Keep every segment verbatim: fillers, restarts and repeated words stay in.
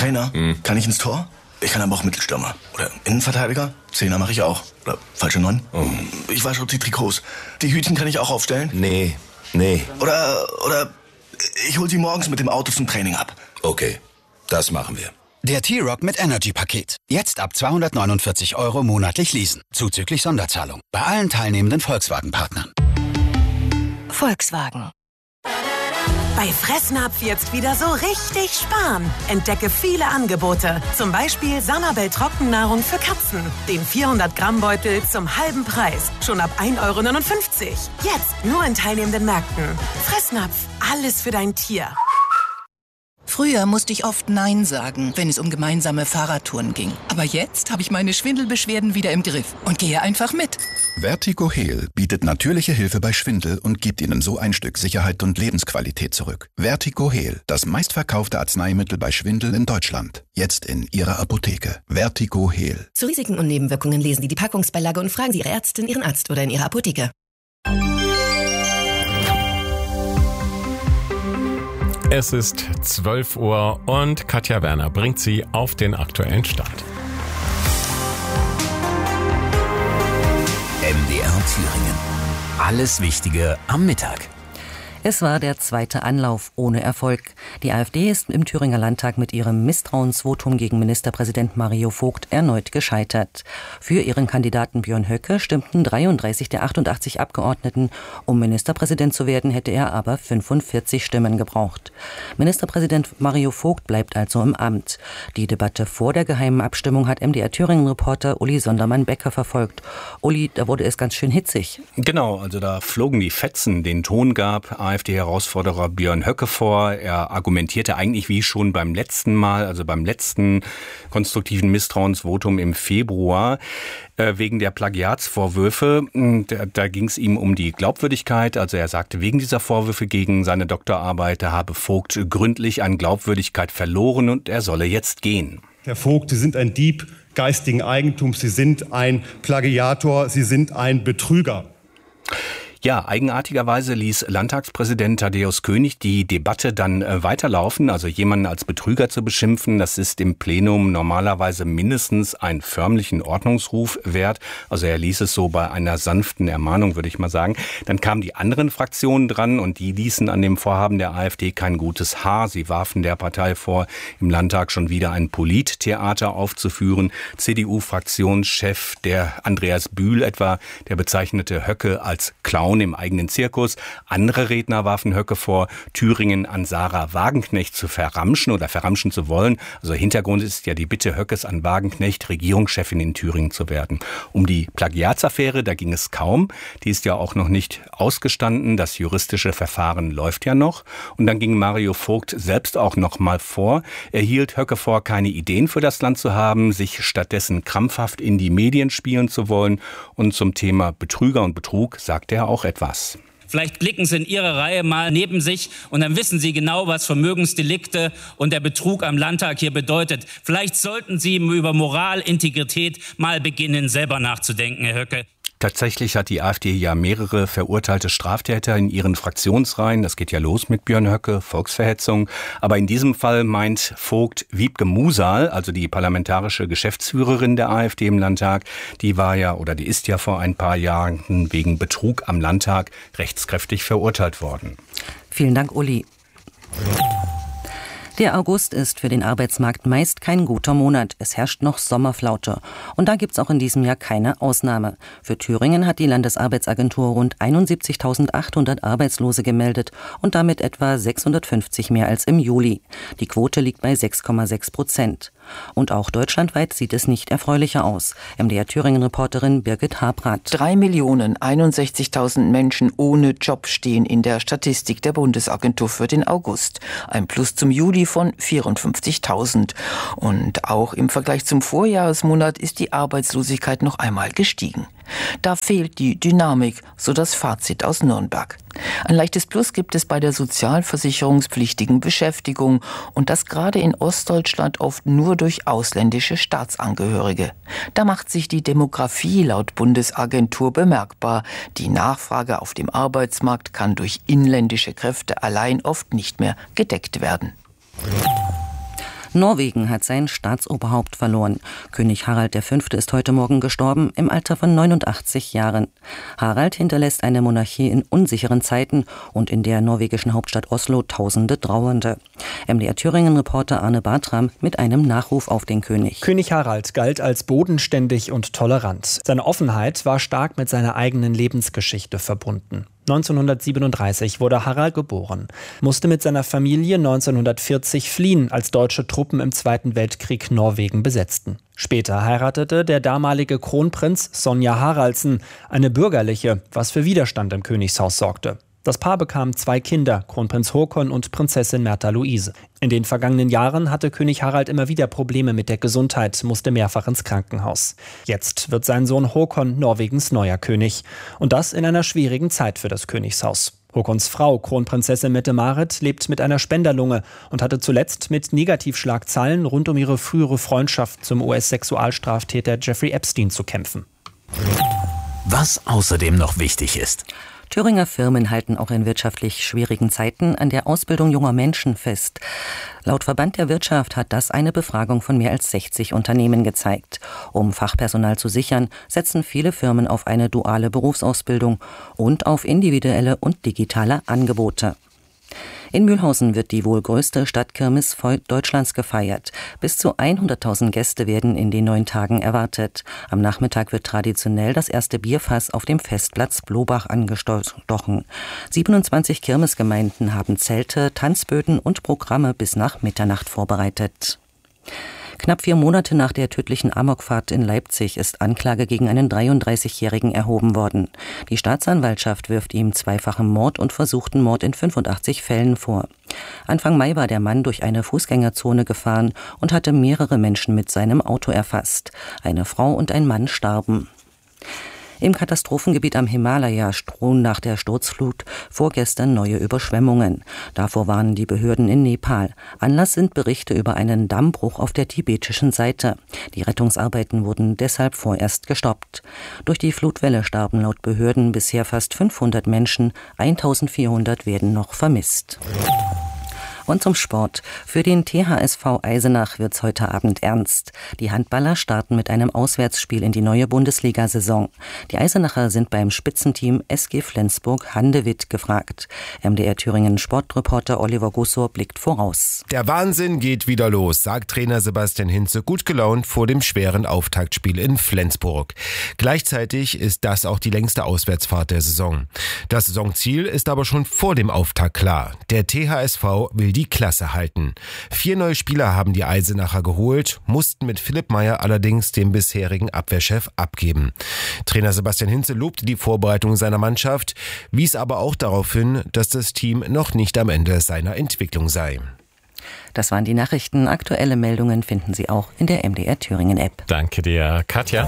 Trainer? Hm. Kann ich ins Tor? Ich kann aber auch Mittelstürmer. Oder Innenverteidiger? Zehner mache ich auch. Oder falsche Neun? Oh. Ich wasche auch die Trikots. Die Hütchen kann ich auch aufstellen? Nee, nee. Oder, oder ich hol sie morgens mit dem Auto zum Training ab. Okay, das machen wir. Der T-Rock mit Energy-Paket. Jetzt ab zweihundertneunundvierzig Euro monatlich leasen. Zuzüglich Sonderzahlung. Bei allen teilnehmenden Volkswagen-Partnern. Volkswagen. Bei Fressnapf jetzt wieder so richtig sparen. Entdecke viele Angebote. Zum Beispiel Sanabel Trockennahrung für Katzen. Den vierhundert Gramm Beutel zum halben Preis. Schon ab ein Euro neunundfünfzig. Jetzt nur in teilnehmenden Märkten. Fressnapf. Alles für dein Tier. Früher musste ich oft Nein sagen, wenn es um gemeinsame Fahrradtouren ging. Aber jetzt habe ich meine Schwindelbeschwerden wieder im Griff und gehe einfach mit. Vertigo Heal bietet natürliche Hilfe bei Schwindel und gibt Ihnen so ein Stück Sicherheit und Lebensqualität zurück. Vertigo Heal, das meistverkaufte Arzneimittel bei Schwindel in Deutschland. Jetzt in Ihrer Apotheke. Vertigo Heal. Zu Risiken und Nebenwirkungen lesen Sie die Packungsbeilage und fragen Sie Ihre Ärztin, Ihren Arzt oder in Ihrer Apotheke. Es ist zwölf Uhr und Katja Werner bringt Sie auf den aktuellen Stand. M D R Thüringen. Alles Wichtige am Mittag. Es war der zweite Anlauf ohne Erfolg. Die AfD ist im Thüringer Landtag mit ihrem Misstrauensvotum gegen Ministerpräsident Mario Vogt erneut gescheitert. Für ihren Kandidaten Björn Höcke stimmten dreiunddreißig der achtundachtzig Abgeordneten. Um Ministerpräsident zu werden, hätte er aber fünfundvierzig Stimmen gebraucht. Ministerpräsident Mario Vogt bleibt also im Amt. Die Debatte vor der geheimen Abstimmung hat M D R Thüringen-Reporter Uli Sondermann-Becker verfolgt. Uli, da wurde es ganz schön hitzig. Genau, also da flogen die Fetzen. Den Ton gab AfD-Herausforderer Björn Höcke vor. Er argumentierte eigentlich wie schon beim letzten Mal, also beim letzten konstruktiven Misstrauensvotum im Februar, äh, wegen der Plagiatsvorwürfe. Da, da ging es ihm um die Glaubwürdigkeit. Also er sagte, wegen dieser Vorwürfe gegen seine Doktorarbeit habe Vogt gründlich an Glaubwürdigkeit verloren und er solle jetzt gehen. Herr Vogt, Sie sind ein Dieb geistigen Eigentums, Sie sind ein Plagiator, Sie sind ein Betrüger. Ja, eigenartigerweise ließ Landtagspräsident Thaddäus König die Debatte dann äh, weiterlaufen. Also jemanden als Betrüger zu beschimpfen, das ist im Plenum normalerweise mindestens einen förmlichen Ordnungsruf wert. Also er ließ es so bei einer sanften Ermahnung, würde ich mal sagen. Dann kamen die anderen Fraktionen dran und die ließen an dem Vorhaben der AfD kein gutes Haar. Sie warfen der Partei vor, im Landtag schon wieder ein Polittheater aufzuführen. C D U-Fraktionschef, der Andreas Bühl etwa, der bezeichnete Höcke als Clown im eigenen Zirkus. Andere Redner warfen Höcke vor, Thüringen an Sarah Wagenknecht zu verramschen oder verramschen zu wollen. Also Hintergrund ist ja die Bitte Höckes an Wagenknecht, Regierungschefin in Thüringen zu werden. Um die Plagiatsaffäre, da ging es kaum. Die ist ja auch noch nicht ausgestanden. Das juristische Verfahren läuft ja noch. Und dann ging Mario Vogt selbst auch noch mal vor. Er hielt Höcke vor, keine Ideen für das Land zu haben, sich stattdessen krampfhaft in die Medien spielen zu wollen. Und zum Thema Betrüger und Betrug sagte er auch etwas. Vielleicht blicken Sie in Ihre Reihe mal neben sich und dann wissen Sie genau, was Vermögensdelikte und der Betrug am Landtag hier bedeutet. Vielleicht sollten Sie über Moral, Integrität mal beginnen, selber nachzudenken, Herr Höcke. Tatsächlich hat die AfD ja mehrere verurteilte Straftäter in ihren Fraktionsreihen. Das geht ja los mit Björn Höcke, Volksverhetzung. Aber in diesem Fall meint Vogt Wiebke Musal, also die parlamentarische Geschäftsführerin der AfD im Landtag, die war ja oder die ist ja vor ein paar Jahren wegen Betrug am Landtag rechtskräftig verurteilt worden. Vielen Dank, Uli. Der August ist für den Arbeitsmarkt meist kein guter Monat. Es herrscht noch Sommerflaute. Und da gibt's auch in diesem Jahr keine Ausnahme. Für Thüringen hat die Landesarbeitsagentur rund einundsiebzigtausendachthundert Arbeitslose gemeldet und damit etwa sechshundertfünfzig mehr als im Juli. Die Quote liegt bei sechs Komma sechs Prozent. Und auch deutschlandweit sieht es nicht erfreulicher aus. M D R Thüringen-Reporterin Birgit Habrath. Drei Millionen einundsechzigtausend Menschen ohne Job stehen in der Statistik der Bundesagentur für den August. Ein Plus zum Juli von vierundfünfzigtausend. Und auch im Vergleich zum Vorjahresmonat ist die Arbeitslosigkeit noch einmal gestiegen. Da fehlt die Dynamik, so das Fazit aus Nürnberg. Ein leichtes Plus gibt es bei der sozialversicherungspflichtigen Beschäftigung und das gerade in Ostdeutschland oft nur durch ausländische Staatsangehörige. Da macht sich die Demografie laut Bundesagentur bemerkbar. Die Nachfrage auf dem Arbeitsmarkt kann durch inländische Kräfte allein oft nicht mehr gedeckt werden. Norwegen hat sein Staatsoberhaupt verloren. König Harald der Fünfte ist heute Morgen gestorben, im Alter von neunundachtzig Jahren. Harald hinterlässt eine Monarchie in unsicheren Zeiten und in der norwegischen Hauptstadt Oslo tausende Trauernde. M D R Thüringen-Reporter Arne Bartram mit einem Nachruf auf den König. König Harald galt als bodenständig und tolerant. Seine Offenheit war stark mit seiner eigenen Lebensgeschichte verbunden. neunzehnhundertsiebenunddreißig wurde Harald geboren, musste mit seiner Familie neunzehnhundertvierzig fliehen, als deutsche Truppen im Zweiten Weltkrieg Norwegen besetzten. Später heiratete der damalige Kronprinz Sonja Haraldsen, eine bürgerliche, was für Widerstand im Königshaus sorgte. Das Paar bekam zwei Kinder, Kronprinz Håkon und Prinzessin Märtha Louise. In den vergangenen Jahren hatte König Harald immer wieder Probleme mit der Gesundheit, musste mehrfach ins Krankenhaus. Jetzt wird sein Sohn Håkon Norwegens neuer König. Und das in einer schwierigen Zeit für das Königshaus. Håkons Frau, Kronprinzessin Mette-Marit, lebt mit einer Spenderlunge und hatte zuletzt mit Negativschlagzeilen rund um ihre frühere Freundschaft zum U S-Sexualstraftäter Jeffrey Epstein zu kämpfen. Was außerdem noch wichtig ist. Thüringer Firmen halten auch in wirtschaftlich schwierigen Zeiten an der Ausbildung junger Menschen fest. Laut Verband der Wirtschaft hat das eine Befragung von mehr als sechzig Unternehmen gezeigt. Um Fachpersonal zu sichern, setzen viele Firmen auf eine duale Berufsausbildung und auf individuelle und digitale Angebote. In Mühlhausen wird die wohl größte Stadtkirmes Deutschlands gefeiert. Bis zu hunderttausend Gäste werden in den neun Tagen erwartet. Am Nachmittag wird traditionell das erste Bierfass auf dem Festplatz Blobach angestochen. siebenundzwanzig Kirmesgemeinden haben Zelte, Tanzböden und Programme bis nach Mitternacht vorbereitet. Knapp vier Monate nach der tödlichen Amokfahrt in Leipzig ist Anklage gegen einen dreiunddreißigjährigen erhoben worden. Die Staatsanwaltschaft wirft ihm zweifachen Mord und versuchten Mord in fünfundachtzig Fällen vor. Anfang Mai war der Mann durch eine Fußgängerzone gefahren und hatte mehrere Menschen mit seinem Auto erfasst. Eine Frau und ein Mann starben. Im Katastrophengebiet am Himalaya drohen nach der Sturzflut vorgestern neue Überschwemmungen. Davor warnen die Behörden in Nepal. Anlass sind Berichte über einen Dammbruch auf der tibetischen Seite. Die Rettungsarbeiten wurden deshalb vorerst gestoppt. Durch die Flutwelle starben laut Behörden bisher fast fünfhundert Menschen, eintausendvierhundert werden noch vermisst. Und zum Sport. Für den T H S V Eisenach wird's heute Abend ernst. Die Handballer starten mit einem Auswärtsspiel in die neue Bundesliga-Saison. Die Eisenacher sind beim Spitzenteam S G Flensburg-Handewitt gefragt. M D R Thüringen Sportreporter Oliver Gussor blickt voraus. Der Wahnsinn geht wieder los, sagt Trainer Sebastian Hinze gut gelaunt vor dem schweren Auftaktspiel in Flensburg. Gleichzeitig ist das auch die längste Auswärtsfahrt der Saison. Das Saisonziel ist aber schon vor dem Auftakt klar. Der T H S V will die Klasse halten. Vier neue Spieler haben die Eisenacher geholt, mussten mit Philipp Meyer allerdings den bisherigen Abwehrchef abgeben. Trainer Sebastian Hinze lobte die Vorbereitung seiner Mannschaft, wies aber auch darauf hin, dass das Team noch nicht am Ende seiner Entwicklung sei. Das waren die Nachrichten. Aktuelle Meldungen finden Sie auch in der M D R Thüringen App. Danke dir, Katja.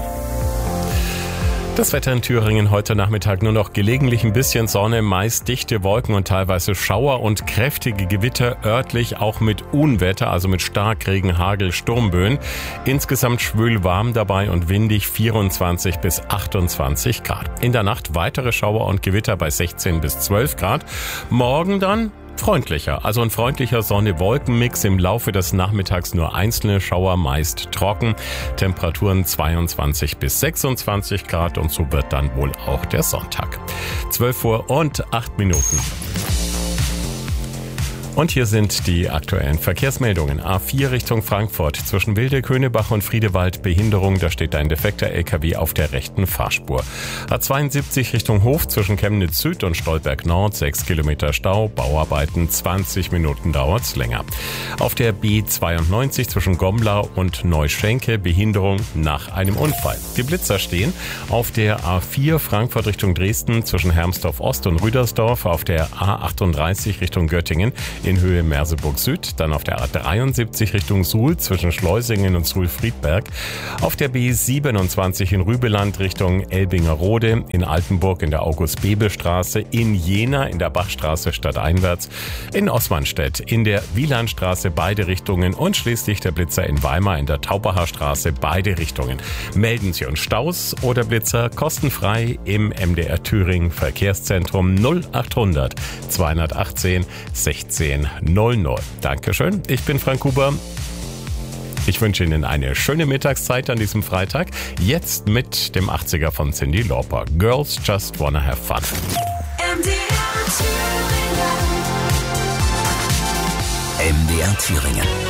Das Wetter in Thüringen heute Nachmittag nur noch gelegentlich ein bisschen Sonne, meist dichte Wolken und teilweise Schauer und kräftige Gewitter, örtlich auch mit Unwetter, also mit Starkregen, Hagel, Sturmböen. Insgesamt schwül warm dabei und windig vierundzwanzig bis achtundzwanzig Grad. In der Nacht weitere Schauer und Gewitter bei sechzehn bis zwölf Grad. Morgen dann freundlicher, also ein freundlicher Sonne-Wolken-Mix. Im Laufe des Nachmittags nur einzelne Schauer, meist trocken. Temperaturen zweiundzwanzig bis sechsundzwanzig Grad und so wird dann wohl auch der Sonntag. zwölf Uhr und acht Minuten. Und hier sind die aktuellen Verkehrsmeldungen. A vier Richtung Frankfurt zwischen Wilde-Könebach und Friedewald Behinderung. Da steht ein defekter L K W auf der rechten Fahrspur. A zweiundsiebzig Richtung Hof zwischen Chemnitz Süd und Stolberg Nord. sechs Kilometer Stau. Bauarbeiten. zwanzig Minuten dauert's länger. Auf der B zweiundneunzig zwischen Gomblau und Neuschenke. Behinderung nach einem Unfall. Die Blitzer stehen auf der A vier Frankfurt Richtung Dresden zwischen Hermsdorf Ost und Rüdersdorf. Auf der A achtunddreißig Richtung Göttingen in Höhe Merseburg Süd, dann auf der A dreiundsiebzig Richtung Suhl zwischen Schleusingen und Suhl-Friedberg, auf der B siebenundzwanzig in Rübeland Richtung Elbinger-Rode, in Altenburg in der August-Bebel-Straße, in Jena in der Bachstraße stadteinwärts, in Osmanstedt in der Wielandstraße beide Richtungen und schließlich der Blitzer in Weimar in der Taubacher Straße beide Richtungen. Melden Sie uns Staus oder Blitzer kostenfrei im M D R Thüringen Verkehrszentrum null achthundert zweihundertachtzehn sechzehn null null. Dankeschön, ich bin Frank Huber. Ich wünsche Ihnen eine schöne Mittagszeit an diesem Freitag. Jetzt mit dem achtziger von Cyndi Lauper. Girls Just Wanna Have Fun. M D R Thüringen. M D R Thüringen.